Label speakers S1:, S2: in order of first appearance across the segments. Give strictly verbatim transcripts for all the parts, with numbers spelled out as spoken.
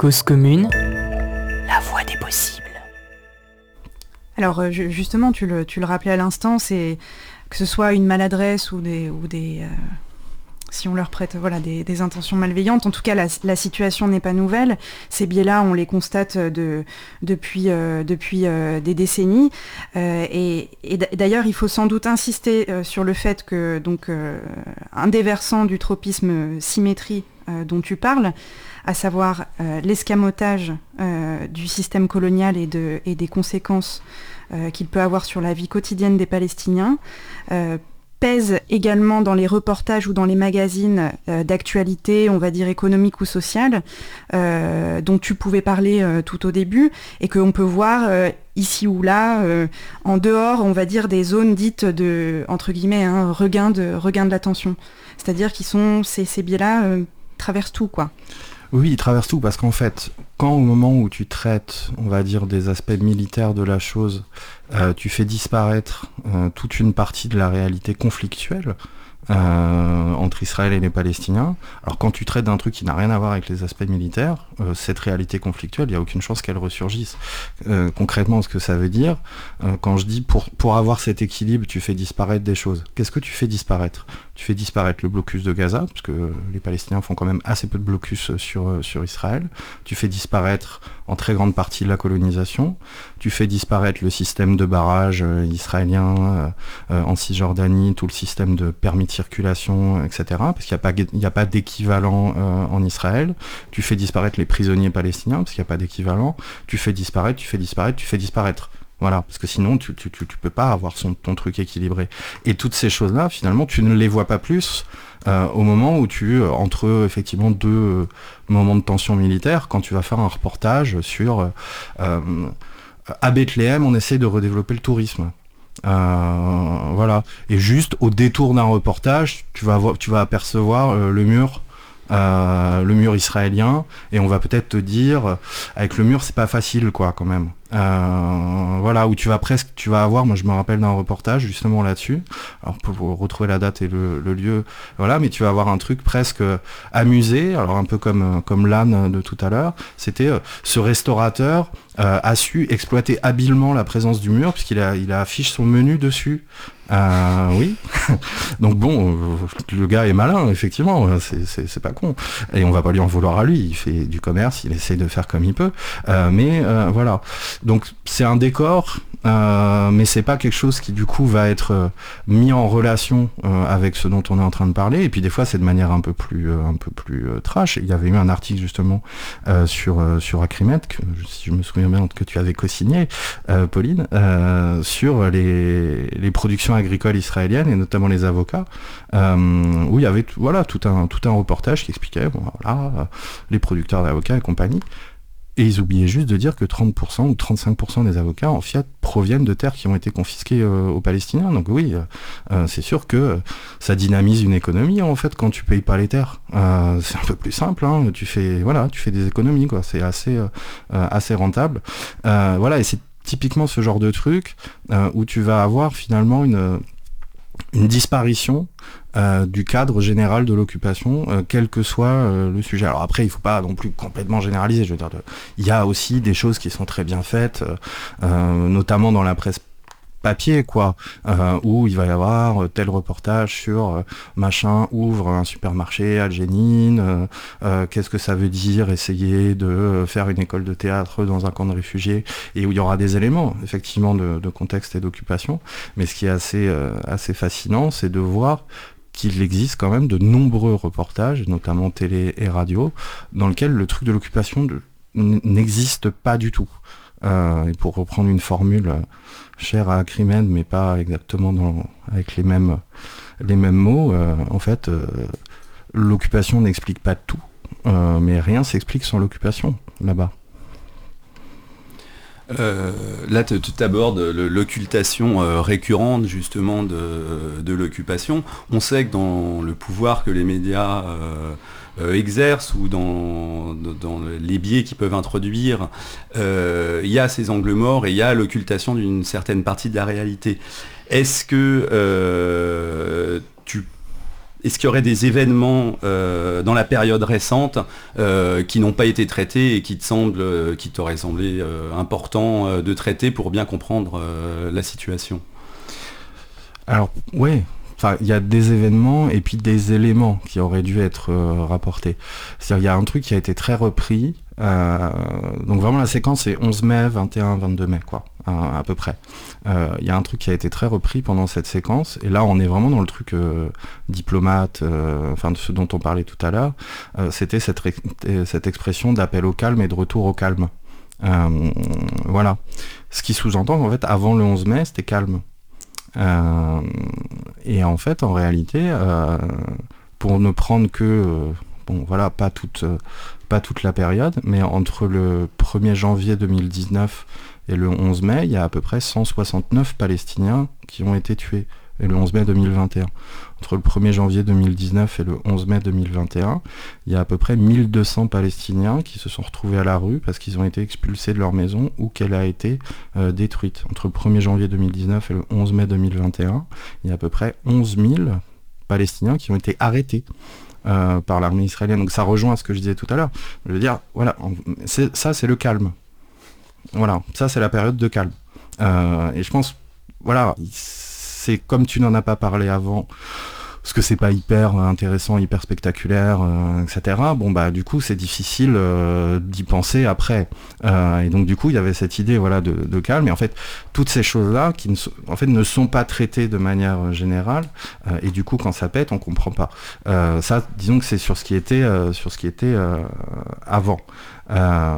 S1: Cause commune, la voie des possibles.
S2: Alors justement, tu le, tu le rappelais à l'instant, c'est que ce soit une maladresse ou des... Ou des euh, si on leur prête voilà, des, des intentions malveillantes, en tout cas la, la situation n'est pas nouvelle. Ces biais-là, on les constate de, depuis, euh, depuis euh, des décennies. Euh, et, et d'ailleurs, il faut sans doute insister euh, sur le fait que donc, euh, un des versants du tropisme symétrie euh, dont tu parles, à savoir euh, l'escamotage euh, du système colonial et, de, et des conséquences euh, qu'il peut avoir sur la vie quotidienne des Palestiniens, euh, pèse également dans les reportages ou dans les magazines euh, d'actualité, on va dire économique ou sociale, euh, dont tu pouvais parler euh, tout au début, et qu'on peut voir euh, ici ou là, euh, en dehors, on va dire, des zones dites de, entre guillemets, hein, regain de, regain de l'attention. C'est-à-dire qu'ils sont, ces, ces biais-là euh, traversent tout, quoi.
S3: Oui, ils traversent tout, parce qu'en fait, quand au moment où tu traites, on va dire, des aspects militaires de la chose, euh, tu fais disparaître euh, toute une partie de la réalité conflictuelle euh, entre Israël et les Palestiniens. Alors quand tu traites d'un truc qui n'a rien à voir avec les aspects militaires, euh, cette réalité conflictuelle, il n'y a aucune chance qu'elle ressurgisse. Euh, concrètement, ce que ça veut dire, euh, quand je dis pour, pour avoir cet équilibre, tu fais disparaître des choses. Qu'est-ce que tu fais disparaître ? Tu fais disparaître le blocus de Gaza, parce que les Palestiniens font quand même assez peu de blocus sur, sur Israël. Tu fais disparaître en très grande partie la colonisation. Tu fais disparaître le système de barrage euh, israélien euh, euh, en Cisjordanie, tout le système de permis de circulation, et cetera. Parce qu'il n'y a pas, il n'y a pas d'équivalent euh, en Israël. Tu fais disparaître les prisonniers palestiniens, parce qu'il n'y a pas d'équivalent. Tu fais disparaître, tu fais disparaître, tu fais disparaître. Voilà, parce que sinon tu, tu, tu, tu peux pas avoir son, ton truc équilibré. Et toutes ces choses-là, finalement, tu ne les vois pas plus euh, au moment où tu, euh, entre effectivement deux euh, moments de tension militaire, quand tu vas faire un reportage sur euh, à Bethléem, on essaie de redévelopper le tourisme. Euh, voilà. Et juste au détour d'un reportage, tu vas voir, tu vas apercevoir euh, le mur. Euh, le mur israélien, et on va peut-être te dire euh, avec le mur c'est pas facile quoi quand même. Euh, voilà, où tu vas presque, tu vas avoir, moi je me rappelle d'un reportage justement là-dessus, alors pour, pour retrouver la date et le, le lieu, voilà, mais tu vas avoir un truc presque euh, amusé, alors un peu comme, comme l'âne de tout à l'heure, c'était euh, ce restaurateur euh, a su exploiter habilement la présence du mur, puisqu'il a, il a affiché son menu dessus. Euh, oui, donc bon, euh, le gars est malin, effectivement, c'est, c'est, c'est pas con, et on va pas lui en vouloir à lui, il fait du commerce, il essaie de faire comme il peut, euh, mais euh, voilà, donc c'est un décor, euh, mais c'est pas quelque chose qui du coup va être euh, mis en relation euh, avec ce dont on est en train de parler, et puis des fois c'est de manière un peu plus, euh, un peu plus euh, trash. Il y avait eu un article justement euh, sur, euh, sur Acrimed, que, si je me souviens bien, que tu avais co-signé, euh, Pauline, euh, sur les, les productions agricoles israéliennes et notamment les avocats, euh, où il y avait voilà tout un tout un reportage qui expliquait bon voilà euh, les producteurs d'avocats et compagnie, et ils oubliaient juste de dire que trente pour cent ou trente-cinq pour cent des avocats en fait proviennent de terres qui ont été confisquées euh, aux Palestiniens. Donc oui, euh, c'est sûr que ça dynamise une économie en fait quand tu payes pas les terres. Euh, c'est un peu plus simple, hein, tu fais voilà, tu fais des économies quoi, c'est assez euh, assez rentable. Euh, voilà, et c'est typiquement ce genre de truc euh, où tu vas avoir finalement une, une disparition euh, du cadre général de l'occupation, euh, quel que soit euh, le sujet. Alors après, il faut pas non plus complètement généraliser. Je veux dire, il y a aussi des choses qui sont très bien faites, euh, notamment dans la presse papier quoi, euh, où il va y avoir tel reportage sur euh, machin ouvre un supermarché à Jenin, euh, euh, qu'est-ce que ça veut dire essayer de faire une école de théâtre dans un camp de réfugiés, et où il y aura des éléments effectivement de, de contexte et d'occupation, mais ce qui est assez, euh, assez fascinant, c'est de voir qu'il existe quand même de nombreux reportages, notamment télé et radio, dans lesquels le truc de l'occupation de, n'existe pas du tout. Euh, et pour reprendre une formule euh, chère à Acrimed, mais pas exactement dans, avec les mêmes, les mêmes mots, euh, en fait, euh, l'occupation n'explique pas tout, euh, mais rien s'explique sans l'occupation, là-bas.
S4: Euh, là, tu abordes l'occultation euh, récurrente justement de, de l'occupation. On sait que dans le pouvoir que les médias euh, euh, exercent ou dans, dans les biais qu'ils peuvent introduire, euh, il y a ces angles morts et il y a l'occultation d'une certaine partie de la réalité. Est-ce que euh, tu est-ce qu'il y aurait des événements euh, dans la période récente euh, qui n'ont pas été traités et qui te semblent, euh, qui t'auraient semblé euh, importants euh, de traiter pour bien comprendre euh, la situation?
S3: Alors, ouais. Enfin, il y a des événements et puis des éléments qui auraient dû être euh, rapportés. C'est-à-dire, il y a un truc qui a été très repris. Euh, donc vraiment, la séquence, c'est onze mai, vingt et un, vingt-deux mai, quoi, à, à peu près. Euh, Il y a un truc qui a été très repris pendant cette séquence. Et là, on est vraiment dans le truc euh, diplomate, euh, enfin, de ce dont on parlait tout à l'heure. Euh, C'était cette, cette expression d'appel au calme et de retour au calme. Euh, voilà. Ce qui sous-entend qu'en fait, avant le onze mai, c'était calme. Euh, et en fait, en réalité, euh, pour ne prendre que, euh, bon, voilà, pas toute, euh, pas toute la période, mais entre le premier janvier deux mille dix-neuf et le onze mai, il y a à peu près cent soixante-neuf Palestiniens qui ont été tués. Et le onze mai deux mille vingt et un. Entre le premier janvier deux mille dix-neuf et le onze mai deux mille vingt et un, il y a à peu près mille deux cents Palestiniens qui se sont retrouvés à la rue parce qu'ils ont été expulsés de leur maison ou qu'elle a été euh, détruite. Entre le premier janvier deux mille dix-neuf et le onze mai deux mille vingt et un, il y a à peu près onze mille Palestiniens qui ont été arrêtés euh, par l'armée israélienne. Donc ça rejoint à ce que je disais tout à l'heure. Je veux dire, voilà, c'est, ça c'est le calme. Voilà, ça c'est la période de calme. Euh, et je pense, voilà, c'est comme tu n'en as pas parlé avant, parce que c'est pas hyper intéressant, hyper spectaculaire, euh, et cetera. Bon bah du coup c'est difficile euh, d'y penser après. Euh, et donc du coup il y avait cette idée voilà de, de calme. Et en fait toutes ces choses-là qui ne, en fait, ne sont pas traitées de manière générale. Euh, et du coup quand ça pète on comprend pas. Euh, ça disons que c'est sur ce qui était euh, sur ce qui était euh, avant. Euh,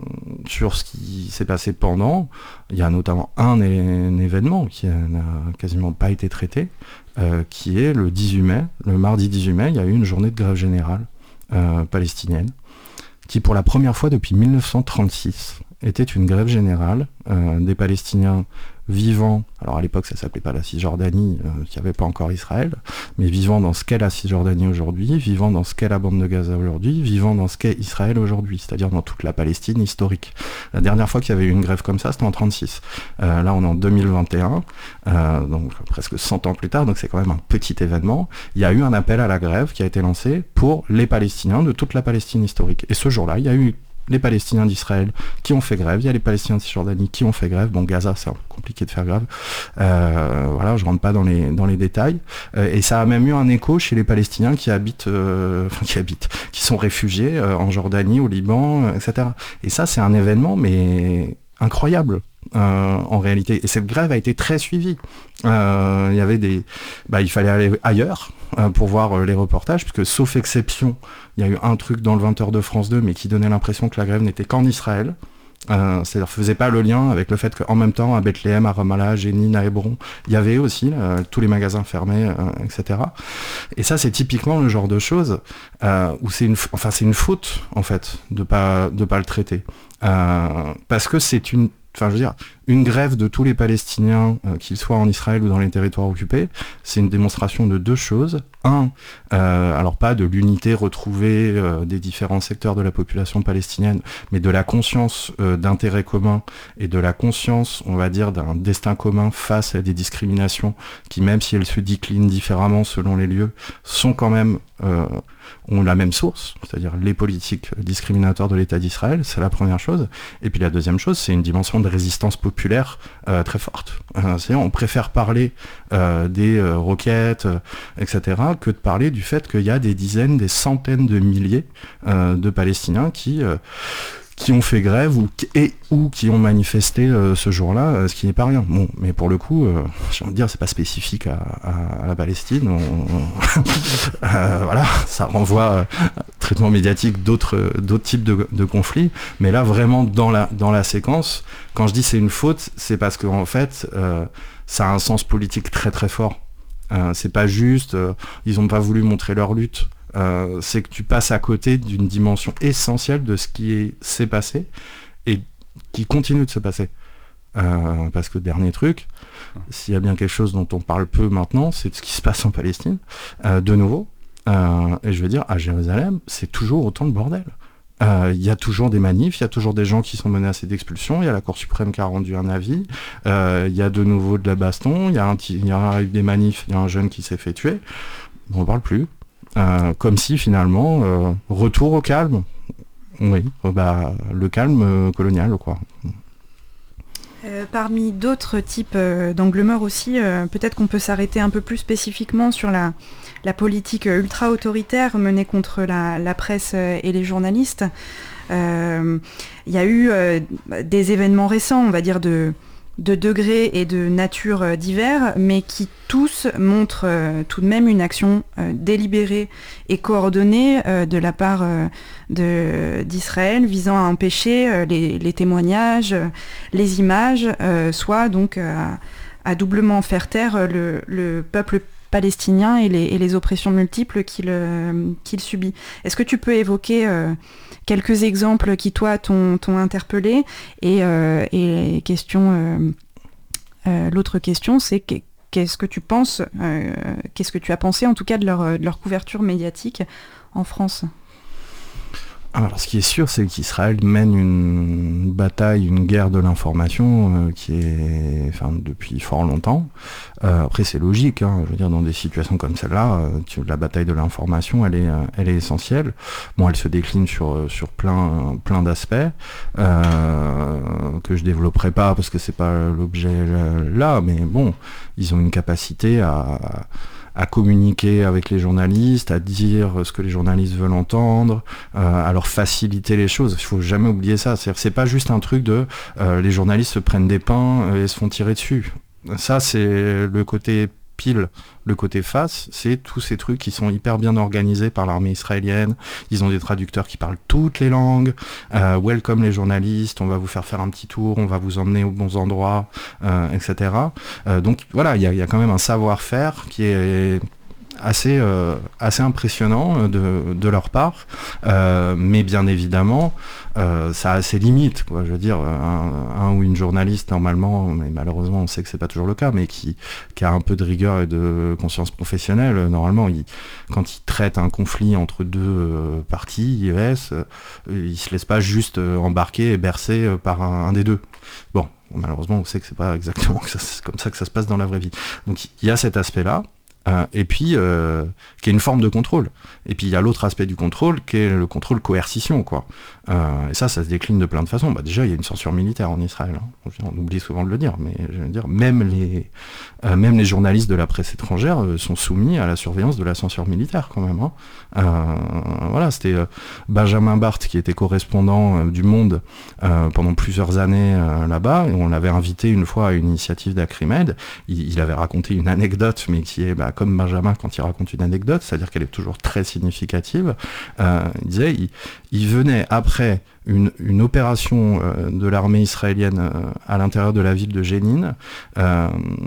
S3: sur ce qui s'est passé pendant, il y a notamment un, é- un événement qui n'a quasiment pas été traité, euh, qui est le dix-huit mai, le mardi dix-huit mai, il y a eu une journée de grève générale euh, palestinienne, qui pour la première fois depuis mille neuf cent trente-six était une grève générale euh, des Palestiniens vivant, alors à l'époque ça s'appelait pas la Cisjordanie, euh, il n'y avait pas encore Israël, mais vivant dans ce qu'est la Cisjordanie aujourd'hui, vivant dans ce qu'est la bande de Gaza aujourd'hui, vivant dans ce qu'est Israël aujourd'hui, c'est-à-dire dans toute la Palestine historique. La dernière fois qu'il y avait eu une grève comme ça, c'était en trente-six. Euh, là on est en deux mille vingt et un, euh, donc presque cent ans plus tard, donc c'est quand même un petit événement. Il y a eu un appel à la grève qui a été lancé pour les Palestiniens de toute la Palestine historique. Et ce jour-là, il y a eu les Palestiniens d'Israël qui ont fait grève, il y a les Palestiniens de Cisjordanie qui ont fait grève. Bon, Gaza, c'est un peu compliqué de faire grève. Euh, voilà, je rentre pas dans les dans les détails. Euh, et ça a même eu un écho chez les Palestiniens qui habitent, euh, enfin qui habitent, qui sont réfugiés euh, en Jordanie, au Liban, euh, et cetera. Et ça, c'est un événement, mais incroyable. Euh, en réalité, et cette grève a été très suivie. Euh, il y avait des, bah, il fallait aller ailleurs euh, pour voir euh, les reportages, puisque sauf exception, il y a eu un truc dans le vingt heures de France deux, mais qui donnait l'impression que la grève n'était qu'en Israël. Euh, c'est-à-dire faisait pas le lien avec le fait qu'en même temps à Bethléem, à Ramallah, à Jénine, à Hébron, il y avait aussi euh, tous les magasins fermés, euh, et cetera. Et ça, c'est typiquement le genre de choses euh, où c'est une, enfin c'est une faute en fait de pas de pas le traiter, euh, parce que c'est une Enfin, je veux dire, une grève de tous les Palestiniens, euh, qu'ils soient en Israël ou dans les territoires occupés, c'est une démonstration de deux choses. Un, euh, alors pas de l'unité retrouvée euh, des différents secteurs de la population palestinienne, mais de la conscience euh, d'intérêt commun et de la conscience, on va dire, d'un destin commun face à des discriminations qui, même si elles se déclinent différemment selon les lieux, sont quand même... Euh, ont la même source, c'est-à-dire les politiques discriminatoires de l'État d'Israël, c'est la première chose. Et puis la deuxième chose, c'est une dimension de résistance populaire euh, très forte. Euh, c'est-à-dire on préfère parler euh, des euh, roquettes, euh, et cetera, que de parler du fait qu'il y a des dizaines, des centaines de milliers euh, de Palestiniens qui... Euh, qui ont fait grève ou, et, ou qui ont manifesté euh, ce jour-là, euh, ce qui n'est pas rien. Bon, mais pour le coup, euh, j'ai envie de dire, c'est pas spécifique à, à, à la Palestine. On, on, euh, voilà, ça renvoie à traitement médiatique d'autres, d'autres types de, de conflits. Mais là, vraiment, dans la, dans la séquence, quand je dis c'est une faute, c'est parce que en fait, euh, ça a un sens politique très très fort. Euh, c'est pas juste, euh, ils ont pas voulu montrer leur lutte. Euh, c'est que tu passes à côté d'une dimension essentielle de ce qui est, s'est passé et qui continue de se passer. Euh, parce que dernier truc, s'il y a bien quelque chose dont on parle peu maintenant, c'est de ce qui se passe en Palestine. Euh, de nouveau, euh, et je veux dire, à Jérusalem, c'est toujours autant de bordel. Il euh, y a toujours des manifs, il y a toujours des gens qui sont menacés d'expulsion, il y a la Cour suprême qui a rendu un avis, il euh, y a de nouveau de la baston, il y, y a eu des manifs, il y a un jeune qui s'est fait tuer. on ne parle plus. Euh, comme si finalement, euh, retour au calme. Oui, euh, bah, le calme euh, colonial, quoi.
S2: Euh, parmi d'autres types euh, d'angles morts aussi, euh, peut-être qu'on peut s'arrêter un peu plus spécifiquement sur la, la politique ultra-autoritaire menée contre la, la presse euh, et les journalistes. Il euh, y a eu euh, des événements récents, on va dire, de, de degrés et de nature euh, divers, mais qui tous montrent euh, tout de même une action euh, délibérée et coordonnée euh, de la part euh, de, d'Israël visant à empêcher euh, les, les témoignages, euh, les images, euh, soit donc euh, à, à doublement faire taire le, le peuple palestinien et les, et les oppressions multiples qu'il, euh, qu'il subit. Est-ce que tu peux évoquer euh, quelques exemples qui, toi, t'ont, t'ont interpellé et, euh, et question, euh, euh, l'autre question, c'est que, qu'est-ce que tu penses, euh, qu'est-ce que tu as pensé en tout cas de leur, de leur couverture médiatique en France ?
S3: Alors, ce qui est sûr, c'est qu'Israël mène une bataille, une guerre de l'information euh, qui est, enfin, depuis fort longtemps. Euh, après, c'est logique, hein, je veux dire, dans des situations comme celle-là, euh, tu, la bataille de l'information, elle est, euh, elle est essentielle. Bon, elle se décline sur sur plein plein d'aspects euh, que je développerai pas parce que c'est pas l'objet euh, là, mais bon, ils ont une capacité à à communiquer avec les journalistes, à dire ce que les journalistes veulent entendre, euh, à leur faciliter les choses. Il faut jamais oublier ça. C'est-à-dire, c'est pas juste un truc de euh, les journalistes se prennent des pains et se font tirer dessus. Ça, c'est le côté pile. Le côté face, c'est tous ces trucs qui sont hyper bien organisés par l'armée israélienne. Ils ont des traducteurs qui parlent toutes les langues. Euh, welcome les journalistes, on va vous faire faire un petit tour, on va vous emmener aux bons endroits, euh, et cetera. Euh, donc voilà, il y, y a quand même un savoir-faire qui est assez euh, assez impressionnant de, de leur part, euh, mais bien évidemment euh, ça a ses limites, quoi. Je veux dire, un, un ou une journaliste normalement, mais malheureusement on sait que c'est pas toujours le cas, mais qui, qui a un peu de rigueur et de conscience professionnelle, normalement il, quand il traite un conflit entre deux euh, parties I E S, euh, il se laisse pas juste euh, embarquer et bercer euh, par un, un des deux. Bon, malheureusement on sait que c'est pas exactement que ça, c'est comme ça que ça se passe dans la vraie vie. Donc il y a cet aspect là. Euh, et puis euh, qui est une forme de contrôle. Et puis il y a l'autre aspect du contrôle qui est le contrôle coercition, quoi. Euh, et ça, ça se décline de plein de façons. Bah déjà, il y a une censure militaire en Israël. Hein. On oublie souvent de le dire, mais je veux dire, même les euh, même les journalistes de la presse étrangère euh, sont soumis à la surveillance de la censure militaire, quand même. Hein. Euh, voilà, c'était euh, Benjamin Barth qui était correspondant euh, du Monde euh, pendant plusieurs années euh, là-bas. Et on l'avait invité une fois à une initiative d'Acrimed. Il, il avait raconté une anecdote, mais qui est bah, comme Benjamin quand il raconte une anecdote, c'est-à-dire qu'elle est toujours très significative. Euh, il disait, il, il venait après une, une opération euh, de l'armée israélienne euh, à l'intérieur de la ville de Jénine. Euh,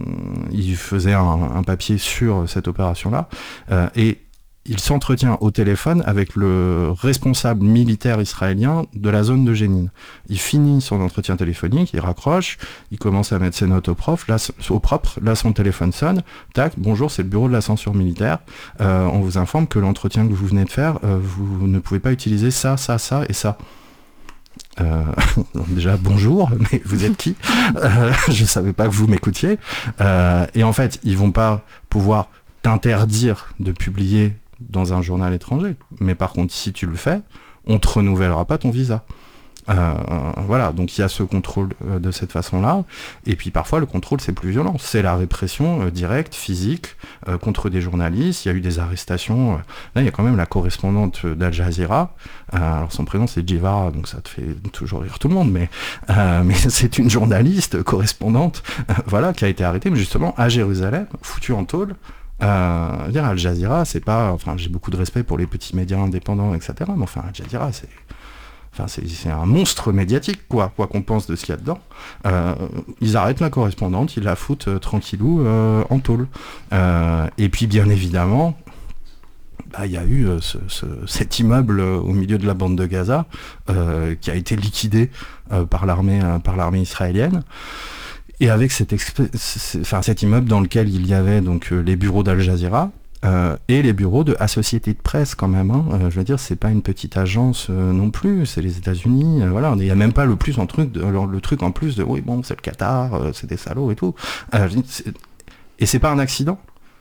S3: il faisait un, un papier sur cette opération-là, euh, et il s'entretient au téléphone avec le responsable militaire israélien de la zone de Jénine. Il finit son entretien téléphonique, il raccroche, il commence à mettre ses notes au, prof, là, au propre, là son téléphone sonne, tac, bonjour, c'est le bureau de la censure militaire, euh, on vous informe que l'entretien que vous venez de faire, euh, vous ne pouvez pas utiliser ça, ça, ça et ça. Euh, déjà bonjour, mais vous êtes qui? euh, Je savais pas que vous m'écoutiez. Euh, et en fait, ils vont pas pouvoir t'interdire de publier dans un journal étranger, mais par contre si tu le fais, on te renouvellera pas ton visa. Euh, voilà, donc il y a ce contrôle euh, de cette façon-là, et puis parfois le contrôle c'est plus violent, c'est la répression euh, directe, physique, euh, contre des journalistes. Il y a eu des arrestations, euh, là il y a quand même la correspondante d'Al Jazeera, euh, alors son prénom c'est Djivara, donc ça te fait toujours rire tout le monde, mais, euh, mais c'est une journaliste correspondante, euh, voilà, qui a été arrêtée, mais justement à Jérusalem, foutue en tôle. Euh, dire Al Jazeera, c'est pas, enfin j'ai beaucoup de respect pour les petits médias indépendants, et cetera. Mais enfin Al Jazeera, c'est Enfin, c'est, c'est un monstre médiatique, quoi, quoi qu'on pense de ce qu'il y a dedans. Euh, ils arrêtent la correspondante, ils la foutent euh, tranquillou euh, en tôle. Euh, et puis, bien évidemment, bah, il y a eu euh, ce, ce, cet immeuble euh, au milieu de la bande de Gaza euh, qui a été liquidé euh, par l'armée, euh, par l'armée israélienne. Et avec cet, exp- enfin, cet immeuble dans lequel il y avait donc euh, les bureaux d'Al Jazeera, Euh, et les bureaux de Associated Press quand même, hein. euh, je veux dire, c'est pas une petite agence euh, non plus, c'est les États-Unis, euh, voilà, il n'y a même pas le plus en truc, de, le, le truc en plus de oui bon c'est le Qatar, euh, c'est des salauds et tout, euh, c'est, et c'est pas un accident,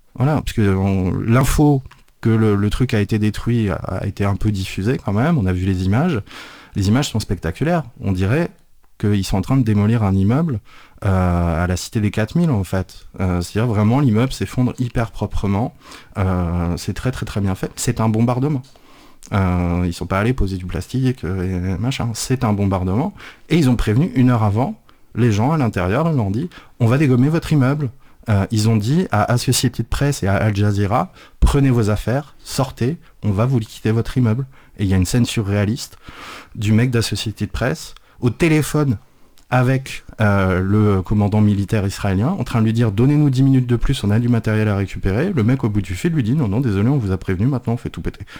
S3: Voilà, parce que on, l'info que le, le truc a été détruit a, a été un peu diffusée quand même, on a vu les images. Les images sont spectaculaires. On dirait qu'ils sont en train de démolir un immeuble euh, à la Cité des quatre mille en fait. Euh, c'est-à-dire vraiment l'immeuble s'effondre hyper proprement. Euh, c'est très très très bien fait. C'est un bombardement. Euh, ils sont pas allés poser du plastique euh, et machin. C'est un bombardement. Et ils ont prévenu une heure avant les gens à l'intérieur. Ils leur ont dit on va dégommer votre immeuble. Euh, ils ont dit à Associated Press et à Al Jazeera prenez vos affaires, sortez, on va vous liquider votre immeuble. Et il y a une scène surréaliste du mec d'Associated Press au téléphone avec euh, le commandant militaire israélien en train de lui dire donnez-nous dix minutes de plus, on a du matériel à récupérer. Le mec au bout du fil lui dit non non désolé on vous a prévenu, maintenant on fait tout péter.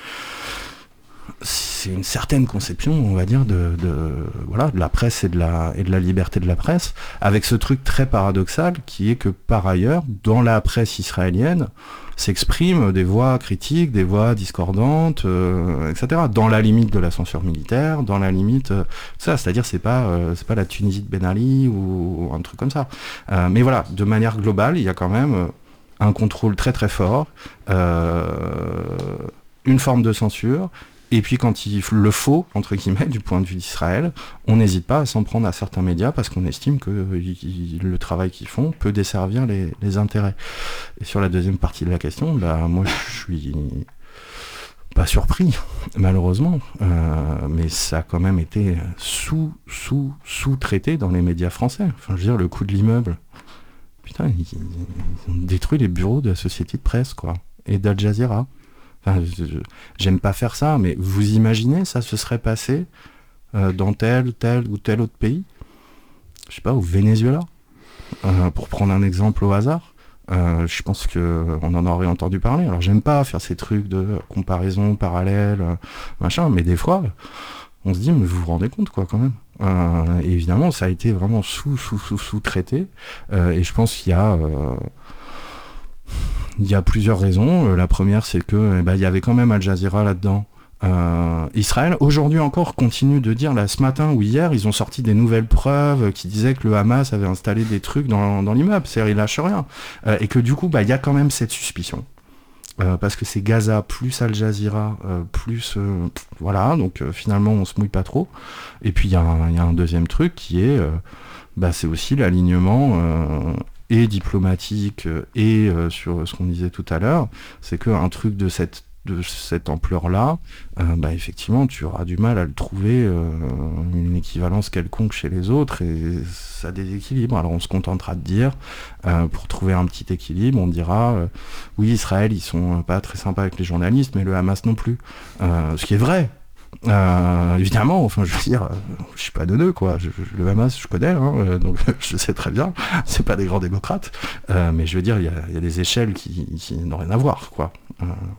S3: C'est une certaine conception, on va dire, de, de, voilà, de la presse et de la, et de la liberté de la presse, avec ce truc très paradoxal qui est que par ailleurs, dans la presse israélienne, s'expriment des voix critiques, des voix discordantes, euh, et cetera. Dans la limite de la censure militaire, dans la limite, euh, ça, c'est-à-dire c'est pas, euh, c'est pas la Tunisie de Ben Ali ou, ou un truc comme ça. Euh, mais voilà, de manière globale, il y a quand même euh, un contrôle très très fort, euh, une forme de censure. Et puis quand il le faut, entre guillemets, du point de vue d'Israël, on n'hésite pas à s'en prendre à certains médias parce qu'on estime que y, le travail qu'ils font peut desservir les, les intérêts. Et sur la deuxième partie de la question, bah, moi je suis pas surpris, malheureusement, euh, mais ça a quand même été sous, sous, sous-traité dans les médias français. Enfin, je veux dire, le coup de l'immeuble, putain, ils, ils ont détruit les bureaux de la société de presse, quoi, et d'Al Jazeera. Enfin, je, je, j'aime pas faire ça, mais vous imaginez ça se serait passé euh, dans tel, tel ou tel autre pays, je sais pas, au Venezuela, euh, pour prendre un exemple au hasard. Euh, je pense que on en aurait entendu parler. Alors j'aime pas faire ces trucs de comparaison parallèle, euh, machin, mais des fois, on se dit mais vous vous rendez compte quoi quand même. Euh, et évidemment, ça a été vraiment sous sous sous sous traité. Euh, et je pense qu'il y a euh, Il y a plusieurs raisons. Euh, la première, c'est que eh ben, il y avait quand même Al Jazeera là-dedans. Euh, Israël, aujourd'hui encore, continue de dire, là, ce matin ou hier, ils ont sorti des nouvelles preuves qui disaient que le Hamas avait installé des trucs dans, dans l'immeuble. C'est-à-dire, ils lâchent rien. Euh, et que du coup, bah, il y a quand même cette suspicion. Euh, parce que c'est Gaza plus Al Jazeera euh, plus euh, voilà, donc euh, finalement on se mouille pas trop. Et puis il y, y a un deuxième truc qui est euh, bah, c'est aussi l'alignement euh, et diplomatique et euh, sur ce qu'on disait tout à l'heure, c'est qu'un truc de cette de cette ampleur-là, euh, bah effectivement, tu auras du mal à le trouver euh, une équivalence quelconque chez les autres et ça déséquilibre. Alors on se contentera de dire, euh, pour trouver un petit équilibre, on dira, euh, oui, Israël, ils sont pas très sympas avec les journalistes, mais le Hamas non plus. Euh, ce qui est vrai. Euh, évidemment, enfin, je veux dire, euh, je suis pas neuneux, quoi. Je, je, le Hamas, je connais, hein, euh, donc je sais très bien. C'est pas des grands démocrates, euh, mais je veux dire, il y a, y a des échelles qui, qui n'ont rien à voir, quoi. Euh,